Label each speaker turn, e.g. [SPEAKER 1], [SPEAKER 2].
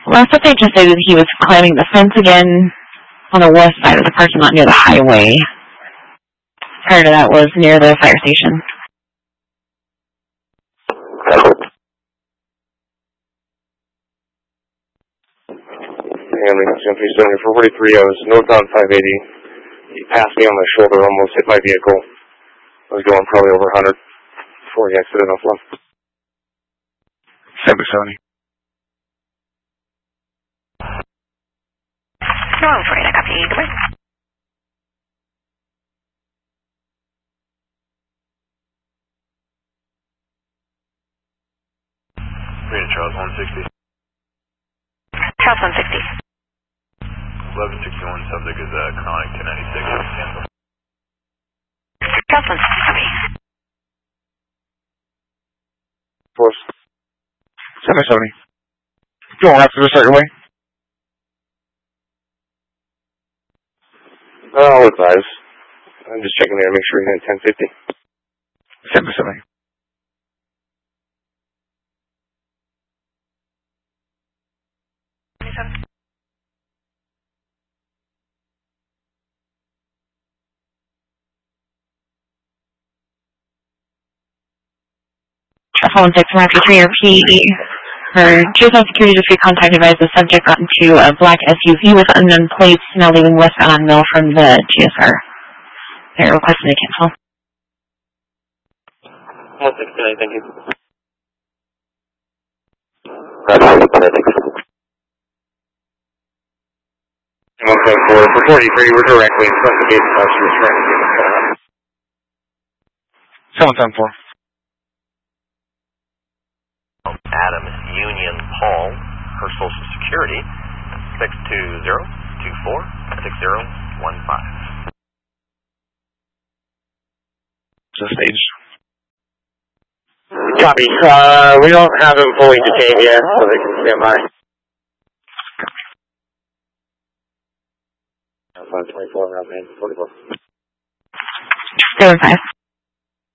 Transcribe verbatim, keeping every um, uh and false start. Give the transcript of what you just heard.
[SPEAKER 1] Last update just stated he was climbing the fence again on the west side of the parking lot near the highway. Prior to that was near the fire station.
[SPEAKER 2] four forty-three, I was northbound five eighty. He passed me on my shoulder, almost hit my vehicle. I was going probably over one hundred before he exited off left. seven seventy.
[SPEAKER 3] Wrong for it, I copy. Goodbye.
[SPEAKER 4] Rita Charles one sixty.
[SPEAKER 3] Charles one sixty.
[SPEAKER 4] eleven sixty-one, subject is uh, chronic ten ninety-six. Cancel.
[SPEAKER 3] Charles one sixty, copy.
[SPEAKER 2] Force. seven seventy. Going after the second way. I'll advise. I'm just checking there to make sure he's in ten fifty. seven seventy.
[SPEAKER 1] Phone six one three, repeat. Her G S O Security District contact advised the subject got into a black S U V with unknown plates, now leaving westbound on Mill from the G S R. They're requesting to cancel.
[SPEAKER 2] one sixty-nine, thank you. one seven four, for forty-three, we're directly in front of the gate of she was trying to get us cut out. seven seven four.
[SPEAKER 5] Adams Union Paul, her social security, six two zero two four six zero one five.
[SPEAKER 2] To the stage. Copy. Uh, we don't have him fully detained yet, so they can stand by. five twenty-four, around forty-four.
[SPEAKER 1] Seven five.